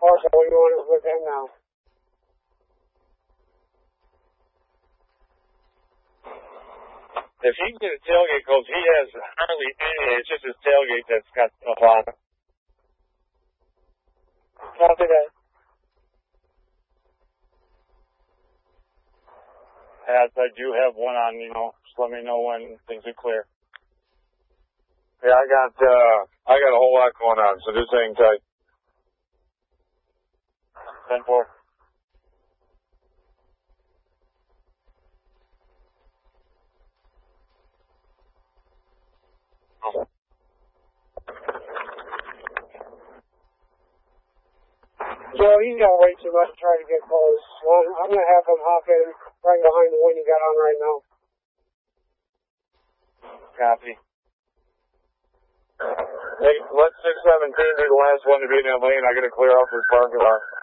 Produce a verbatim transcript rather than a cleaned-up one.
Marshall, what do you want with him now? If he can get a tailgate, because he has hardly any, it's just his tailgate that's got stuff on it. Copy that. As I do have one on, you know, just let me know when things are clear. Yeah, I got, uh, I got a whole lot going on, so just hang tight. ten four. Oh. Joe, he's got way too much to try to get close. Well, I'm going to have him hop in right behind the one you got on right now. Copy. Hey, let six seventeen be the last one to be in that lane. I got to clear off this parking lot.